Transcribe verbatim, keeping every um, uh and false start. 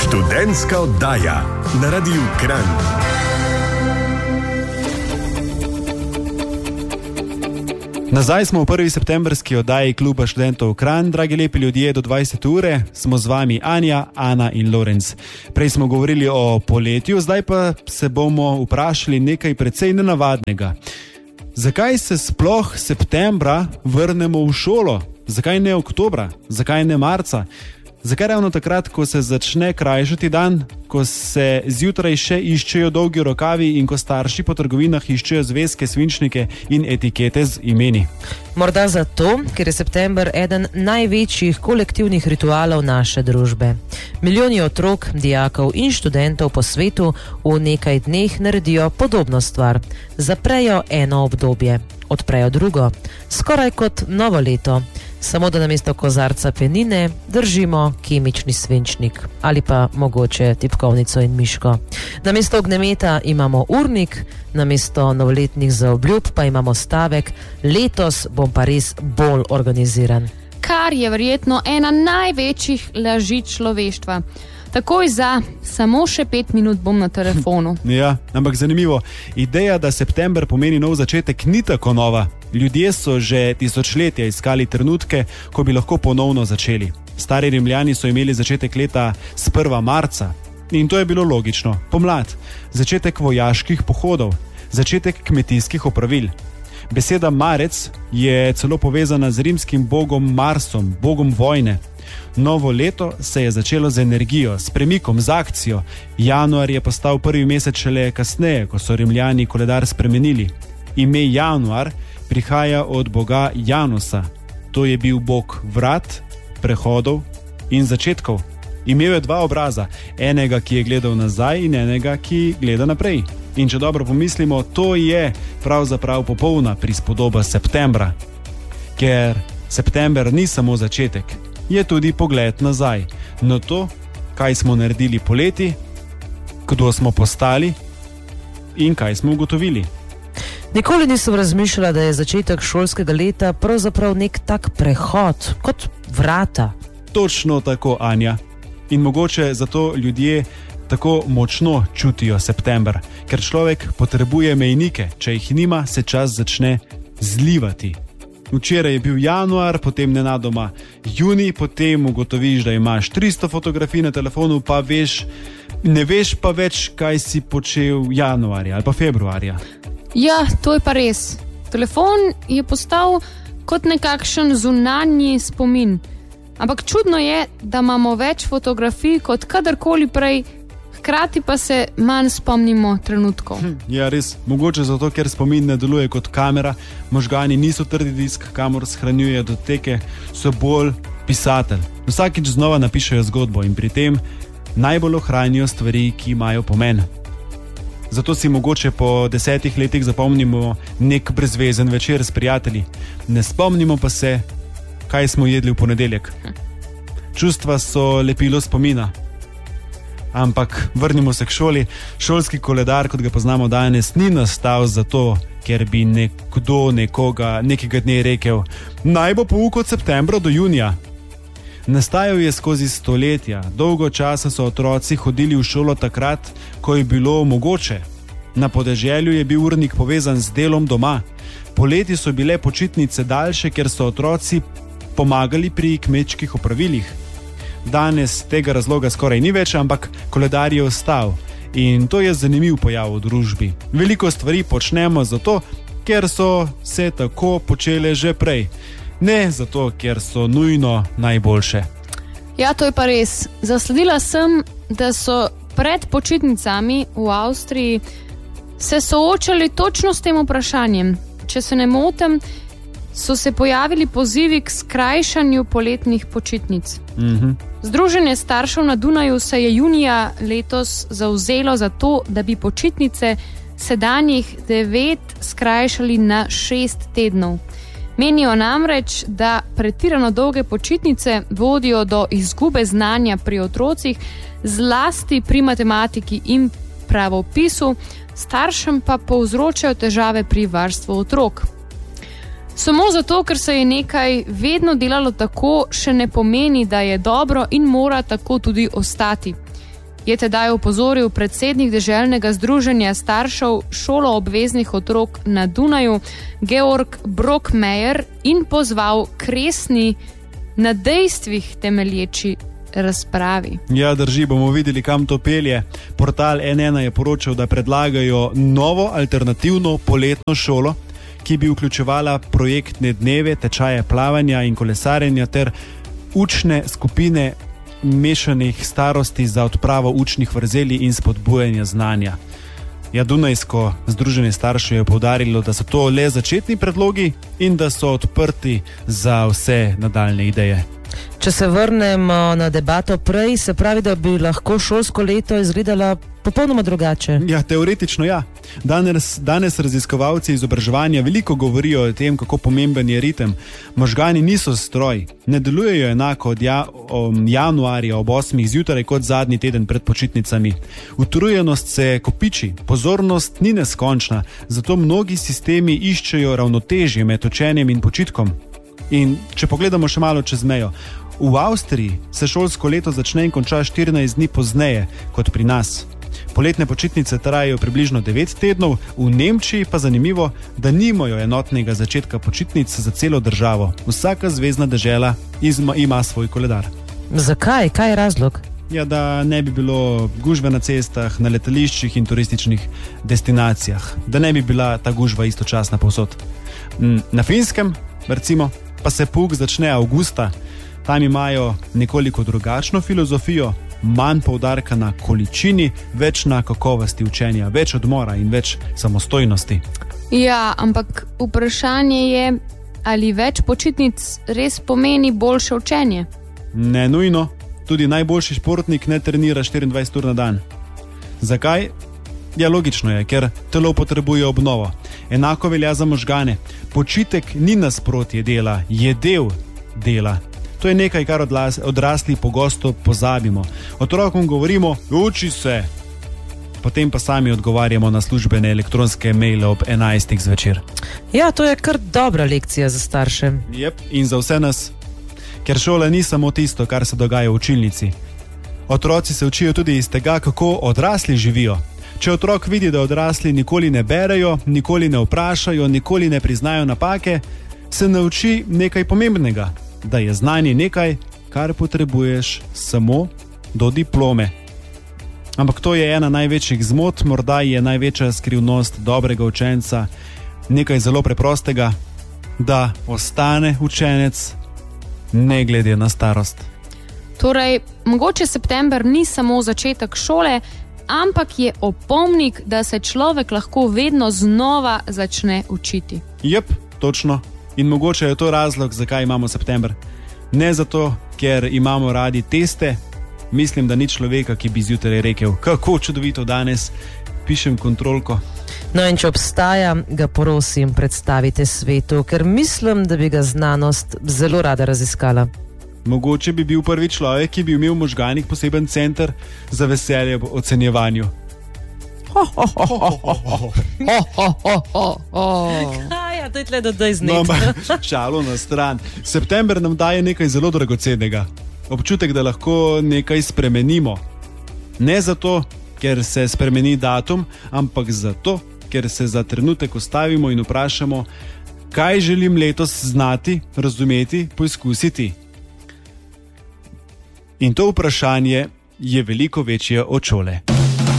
Študentska oddaja na Radiu Kranj. Nazaj smo v prvi septembrski oddaji Kluba študentov Kranj. Dragi lepi ljudje, do dvajsete ure smo z vami Anja, Ana in Lorenz. Prej smo govorili o poletju, zdaj pa se bomo vprašali nekaj precej nenavadnega. Zakaj se sploh septembra vrnemo v šolo? Zakaj ne oktobra? Zakaj ne marca? Zakaj ravno takrat, ko se začne krajšati dan, ko se zjutraj še iščejo dolgi rokavi in ko starši po trgovinah iščejo zvezke, svinčnike in etikete z imeni? Morda zato, ker je september eden največjih kolektivnih ritualov naše družbe. Milijoni otrok, dijakov in študentov po svetu v nekaj dneh naredijo podobno stvar. Zaprejo eno obdobje, odprejo drugo, skoraj kot novo leto. Samo da namesto kozarca penine držimo kemični svinčnik ali pa mogoče tipkovnico in miško. Namesto ognjemeta imamo urnik, namesto novoletnih zaobljub pa imamo stavek: letos bom pa res bolj organiziran. Kar je verjetno ena največjih laži človeštva. Takoj za, samo še pet minut bom na telefonu. Ja, ampak zanimivo, ideja, da september pomeni nov začetek, ni tako nova. Ljudje so že tisočletja iskali trenutke, ko bi lahko ponovno začeli. Stari Rimljani so imeli začetek leta s prvega marca. In to je bilo logično. Pomlad, začetek vojaških pohodov, začetek kmetijskih opravil. Beseda marec je celo povezana z rimskim bogom Marsom, bogom vojne. Novo leto se je začelo z energijo, s premikom, z akcijo. Januar je postal prvi mesec šele kasneje, ko so Rimljani koledar spremenili. Ime Januar prihaja od boga Janusa. To je bil bog vrat, prehodov in začetkov. Imel je dva obraza, enega, ki je gledal nazaj in enega, ki gleda naprej. In če dobro pomislimo, to je pravzaprav popolna prispodoba septembra. Ker september ni samo začetek, je tudi pogled nazaj na to, kaj smo naredili poleti, kdo smo postali in kaj smo ugotovili. Nikoli nisem razmišljala, da je začetek šolskega leta pravzaprav nek tak prehod, kot vrata. Točno tako, Anja. In mogoče zato ljudje tako močno čutijo september, ker človek potrebuje mejnike, če jih nima, se čas začne zlivati. Včeraj je bil januar, potem nenadoma junij, potem ugotoviš, da imaš tristo fotografij na telefonu, pa veš, ne veš pa več, kaj si počel januarja ali pa februarja. Ja, to je pa res. Telefon je postal kot nekakšen zunanji spomin. Ampak čudno je, da imamo več fotografij kot kadarkoli prej, hkrati pa se manj spomnimo trenutkov. Ja, res. Mogoče zato, ker spomin ne deluje kot kamera, možgani niso trdi disk, kamor shranjuje doteke, so bolj pisatelj. Vsakič znova napišejo zgodbo in pri tem najbolj ohranijo stvari, ki imajo pomen. Zato si mogoče po desetih letih zapomnimo nek brezvezen večer s prijatelji. Ne spomnimo pa se, kaj smo jedli v ponedeljek. Čustva so lepilo spomina. Ampak vrnimo se k šoli. Šolski koledar, kot ga poznamo danes, ni nastal zato, ker bi nekdo nekoga nekega dne rekel: naj bo pouk od septembra do junija. Nastajal je skozi stoletja. Dolgo časa so otroci hodili v šolo takrat, ko je bilo mogoče. Na podeželju je bil urnik povezan z delom doma. Poleti so bile počitnice daljše, ker so otroci pomagali pri kmečkih opravilih. Danes tega razloga skoraj ni več, ampak koledar je ostal. In to je zanimiv pojav v družbi. Veliko stvari počnemo zato, ker so se tako počele že prej. Ne zato, ker so nujno najboljše. Ja, to je pa res. Zasledila sem, da so pred počitnicami v Avstriji se soočali točno s tem vprašanjem. Če se ne motim, so se pojavili pozivi k skrajšanju poletnih počitnic. Mhm. Združenje staršev na Dunaju se je junija letos zavzelo za to, da bi počitnice sedanjih devet skrajšali na šest tednov. Menijo namreč, da pretirano dolge počitnice vodijo do izgube znanja pri otrocih, zlasti pri matematiki in pravopisu, staršem pa povzročajo težave pri varstvu otrok. Samo zato, ker se je nekaj vedno delalo tako, še ne pomeni, da je dobro in mora tako tudi ostati. je tedaj opozoril predsednik deželnega združenja staršev šoloobveznih otrok na Dunaju, Georg Brockmeyer, in pozval k resni, na dejstvih temelječi razpravi. Ja, drži, bomo videli, kam to pelje. Portal N ena je poročal, da predlagajo novo alternativno poletno šolo, ki bi vključevala projektne dneve, tečaje plavanja in kolesarjenja ter učne skupine mešanih starosti za odpravo učnih vrzeli in spodbujanje znanja. Ja, Dunajsko združenje staršev je poudarilo, da so to le začetni predlogi in da so odprti za vse nadaljne ideje. Če se vrnemo na debato prej, se pravi, da bi lahko šolsko leto izgledala popolnoma drugače. Ja, teoretično ja. Danes, danes raziskovalci izobraževanja veliko govorijo o tem, kako pomemben je ritem. Možgani niso stroj, ne delujejo enako od ja, um, januarja ob osmih zjutraj kot zadnji teden pred počitnicami. Utrujenost se kopiči, pozornost ni neskončna, zato mnogi sistemi iščejo ravnotežje med učenjem in počitkom. In če pogledamo še malo čez mejo, v Avstriji se šolsko leto začne in konča štirinajst dni pozneje kot pri nas. Poletne počitnice trajajo približno devet tednov, v Nemčiji pa zanimivo, da nimajo enotnega začetka počitnic za celo državo. Vsaka zvezna dežela izma, ima svoj koledar. Zakaj? Kaj je razlog? Ja, da ne bi bilo gužve na cestah, na letališčih in turističnih destinacijah. Da ne bi bila ta gužva istočasna povsod. Na Finskem, recimo, pa se pouk začne avgusta. Tam imajo nekoliko drugačno filozofijo, manj poudarka na količini, več na kakovosti učenja, več odmora in več samostojnosti. Ja, ampak vprašanje je, ali več počitnic res pomeni boljše učenje? Ne nujno, tudi najboljši športnik ne trenira štiriindvajset ur na dan. Zakaj? Ja, logično je, ker telo potrebuje obnovo. Enako velja za možgane. Počitek ni nasprotje dela, je del dela. To je nekaj, kar odrasli pogosto pozabimo. Otrokom govorimo, uči se, potem pa sami odgovarjamo na službene elektronske maile ob enajstih zvečer. Ja, to je kar dobra lekcija za starše. Jep, in za vse nas. Ker šola ni samo tisto, kar se dogaja v učilnici. Otroci se učijo tudi iz tega, kako odrasli živijo. Če otrok vidi, da odrasli nikoli ne berejo, nikoli ne vprašajo, nikoli ne priznajo napake, se nauči nekaj pomembnega. Da je znanje nekaj, kar potrebuješ samo do diplome. Ampak to je ena največjih zmot, morda je največja skrivnost dobrega učenca nekaj zelo preprostega, da ostane učenec ne glede na starost. Torej, mogoče september ni samo začetek šole, ampak je opomnik, da se človek lahko vedno znova začne učiti. Jep, točno. In mogoče je to razlog, zakaj imamo september. Ne zato, ker imamo radi teste. Mislim, da ni človeka, ki bi zjutraj rekel, kako čudovito danes pišem kontrolko. No, in če obstaja, ga prosim predstavite svetu, ker mislim, da bi ga znanost zelo rada raziskala. Mogoče bi bil prvi človek, ki bi imel v možganih poseben center za veselje v ocenjevanju. Ho, ho, ho, ho, ho, ho. Ho, ho, ho, ho, ho. Kaj, ja, to je tle dodaj znek. No, šalo na stran. September nam daje nekaj zelo dragocenega. Občutek, da lahko nekaj spremenimo. Ne zato, ker se spremeni datum, ampak zato, ker se za trenutek ustavimo in vprašamo, kaj želim letos znati, razumeti, poizkusiti. In to vprašanje je veliko večje od šole.